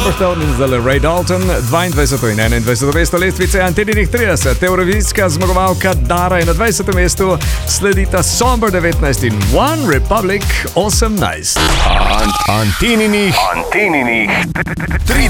Amberstone in zdaj Ray Dalton, 22. in 21. mesto lestvice Anteninih 30, Eurovizijska zmagovalka Dara je na 20. mestu, sledita Somber 19 in One Republic 18. Anteninih 30.